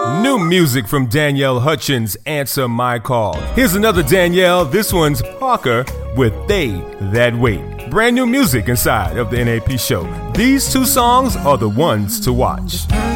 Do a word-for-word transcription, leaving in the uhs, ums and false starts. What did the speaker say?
New music from Danielle Hutchins, Answer My Call. Here's another Danielle. This one's Parker with They That Wait. Brand new music inside of the N A P show. These two songs are the ones to watch.